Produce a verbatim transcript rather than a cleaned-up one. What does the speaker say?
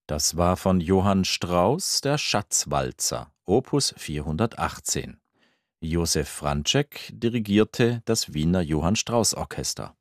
Das war von Johann Strauss der Schatzwalzer, Opus vierhundertachtzehn. Josef Franczek dirigierte das Wiener Johann Strauss Orchester.